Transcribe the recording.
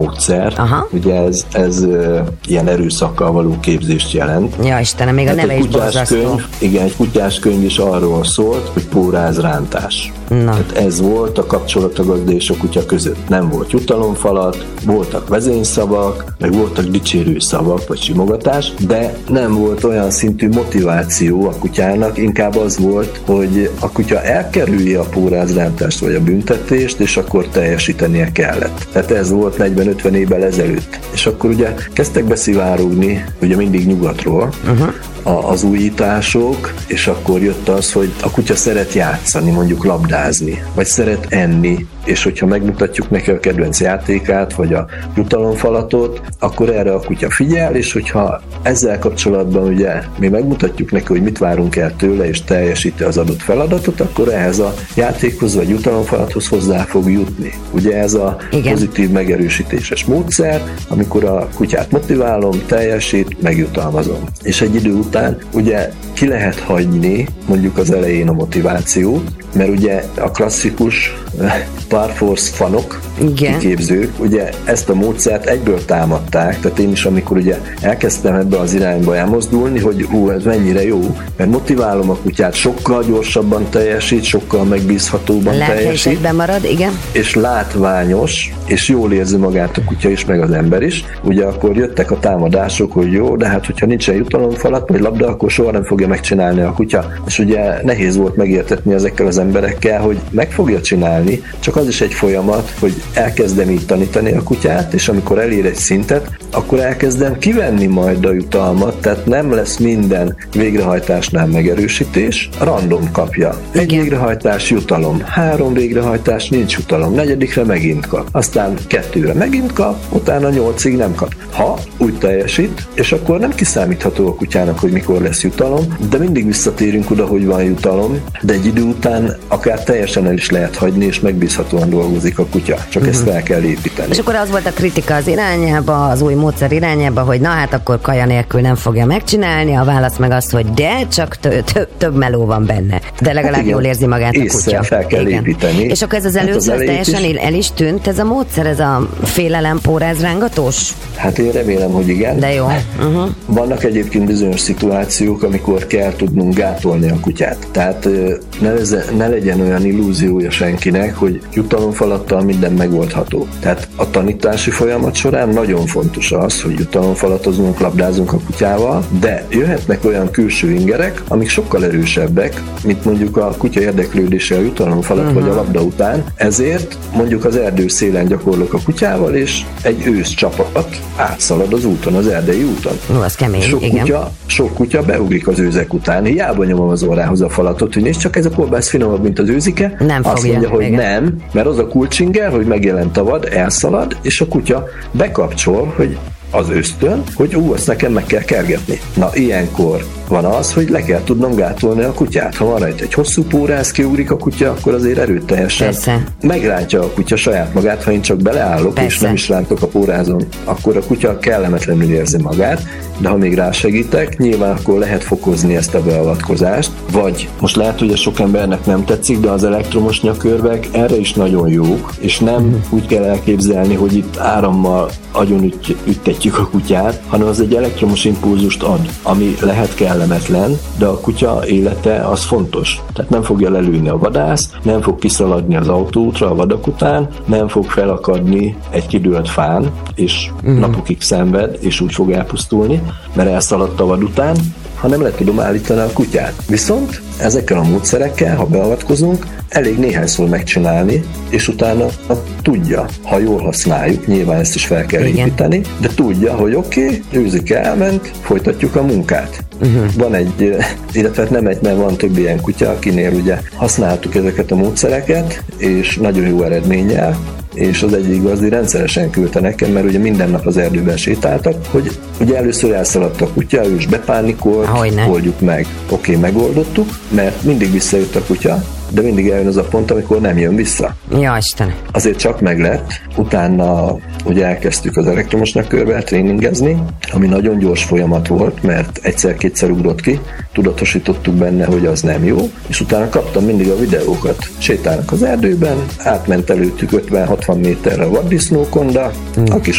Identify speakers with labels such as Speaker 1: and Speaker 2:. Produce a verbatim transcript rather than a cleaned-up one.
Speaker 1: módszer.
Speaker 2: Aha.
Speaker 1: Ugye ez, ez uh, ilyen erőszakkal való képzést jelent.
Speaker 2: Ja Istenem, még a neve is borzasztó.
Speaker 1: Könyv, igen, egy kutyás könyv is arról szólt, hogy pórázrántás.
Speaker 2: Na.
Speaker 1: Tehát ez volt a kapcsolat a gazda és a kutya között. Nem volt jutalomfalat, voltak vezényszavak, meg voltak dicsérő szavak, vagy simogatás, de nem volt olyan szintű motiváció a kutyának, inkább az volt, hogy a kutya elkerülje a pórázrántást vagy a büntetést, és akkor teljesítenie kellett. Tehát ez volt negyven-ötven évvel ezelőtt. És akkor ugye kezdtek beszivárogni, ugye mindig nyugatról, uh-huh. a, az újítások, és akkor jött az, hogy a kutya szeret játszani, mondjuk labdázni, vagy szeret enni, és hogyha megmutatjuk neki a kedvenc játékát, vagy a jutalomfalatot, akkor erre a kutya figyel, és hogyha ezzel kapcsolatban ugye mi megmutatjuk neki, hogy mit várunk el tőle, és teljesíti az adott feladatot, akkor ehhez a játékhoz, vagy jutalomfalathoz hozzá fog jutni. Ugye ez a Igen. pozitív megerősítéses módszer, amikor a kutyát motiválom, teljesít, megjutalmazom. És egy idő után ugye ki lehet hagyni mondjuk az elején a motivációt, mert ugye a klasszikus Parforce fanok,
Speaker 2: Igen.
Speaker 1: kiképzők, ugye ezt a módszert egyből támadták, tehát én is, amikor ugye elkezdtem ebbe az irányba elmozdulni, hogy ú, ez mennyire jó, mert motiválom a kutyát, sokkal gyorsabban teljesít, sokkal megbízhatóban teljesít.
Speaker 2: marad, igen.
Speaker 1: És látványos, és jól érzi magát a kutya is, meg az ember is. Ugye akkor jöttek a támadások, hogy jó, de hát hogyha nincsen jutalomfalat, vagy labda, akkor soha nem fogja megcsinálni a kutya. És ugye nehéz volt megértetni ezekkel az emberekkel, hogy meg fogja csinálni, csak az is egy folyamat, hogy elkezdem így tanítani a kutyát, és amikor elér egy szintet, akkor elkezdem kivenni majd a jutalmat, tehát nem lesz minden végrehajtásnál megerősítés, random kapja. Egy
Speaker 2: Igen.
Speaker 1: végrehajtás jutalom, három végrehajtás nincs jutalom, negyedikre megint kap, aztán kettőre megint kap, utána nyolcig nem kap. Ha úgy teljesít, és akkor nem kiszámítható a kutyának, hogy mikor lesz jutalom, de mindig visszatérünk oda, hogy van jutalom, de egy idő után akár teljesen el is lehet hagyni, és megbízhatóan dolgozik a kutya. Csak uh-huh. ezt fel kell építeni.
Speaker 2: És akkor az volt a kritika az irányába, az új módszer irányába, hogy na hát akkor kaja nélkül nem fogja megcsinálni, a válasz meg az, hogy de, csak több meló van benne. De legalább hát jól érzi magát a kutya.
Speaker 1: fel kell igen. építeni.
Speaker 2: És akkor ez az előző hát az teljesen is... el is tűnt, ez a módszer, ez a félelem pórázrángatós?
Speaker 1: Hát én remélem, hogy igen.
Speaker 2: De jó. Uh-huh.
Speaker 1: Vannak egyébként bizonyos szituációk, amikor kell tudnunk gátolni a kutyát. Tehát ne, leze, ne legyen olyan illúziója senkinek, hogy jutalomfalattal minden megoldható. Tehát a tanítási folyamat során nagyon fontos az, hogy jutalomfalatozunk, labdázunk a kutyával, de jöhetnek olyan külső ingerek, amik sokkal erősebbek, mint mondjuk a kutya érdeklődése a jutalomfalat uh-huh. vagy a labda után. Ezért mondjuk az erdő szélen gyakorlok a kutyával, és egy ősz csapat átszalad az úton, az erdei úton.
Speaker 2: Ó, az kemény,
Speaker 1: sok
Speaker 2: igen.
Speaker 1: Kutya, sok kutya beugrik az őzek után. Hiába nyomom az orrához a falatot, hogy nézd csak, ez a kolbász finomabb, mint az őzike.
Speaker 2: Nem
Speaker 1: Azt
Speaker 2: fogja,
Speaker 1: mondja, hogy
Speaker 2: igen.
Speaker 1: nem, mert az a kulcsinger, hogy megjelent a vad, elszalad, és a kutya bekapcsol, hogy az ösztön, hogy ú, azt nekem meg kell kergetni. Na, ilyenkor van az, hogy le kell tudnom gátolni a kutyát. Ha van rajta egy hosszú pórász, kiugrik a kutya, akkor azért erőteljesen
Speaker 2: Persze.
Speaker 1: megrántja a kutya saját magát, ha én csak beleállok, Persze. és nem is rántok a pórázon, akkor a kutya kellemetlenül érzi magát, de ha még rásegítek, nyilván akkor lehet fokozni ezt a beavatkozást, vagy most lehet, hogy a sok embernek nem tetszik, de az elektromos nyakörvek erre is nagyon jók, és nem mm. úgy kell elképzelni, hogy itt árammal agyon üt, üttetjük a kutyát, hanem az egy elektromos impulzust ad, ami lehet kellemetlen, de a kutya élete az fontos. Tehát nem fogja lelőni a vadász, nem fog kiszaladni az autóútra a vadak után, nem fog felakadni egy kidőlt fán, és mm. napokig szenved, és úgy fog elpusztulni, mert elszaladt a vad után, hanem le tudom állítani a kutyát. Viszont ezekkel a módszerekkel, ha beavatkozunk, elég néhányszor megcsinálni, és utána tudja, ha jól használjuk, nyilván ezt is fel kell Igen. építeni, de tudja, hogy oké, okay, őzik elment, folytatjuk a munkát. Uh-huh. Van egy, illetve nem egy, mert van több ilyen kutya, akinél ugye használtuk ezeket a módszereket, és nagyon jó eredménnyel, és az egyik gazdi rendszeresen küldte nekem, mert ugye minden nap az erdőben sétáltak, hogy ugye először elszaladt a kutya, ő is bepánikolt, oldjuk meg. Oké, okay, megoldottuk, mert mindig visszajött a kutya, de mindig eljön az a pont, amikor nem jön vissza.
Speaker 2: Ja, Isten.
Speaker 1: Azért csak meglett, utána ugye elkezdtük az elektromos nyakörvel tréningezni, ami nagyon gyors folyamat volt, mert egyszer-kétszer ugrott ki, tudatosítottuk benne, hogy az nem jó, és utána kaptam mindig a videókat. Sétálnak az erdőben, átment előttük ötven-hatvan méterre a vaddisznókonda, hmm. a kis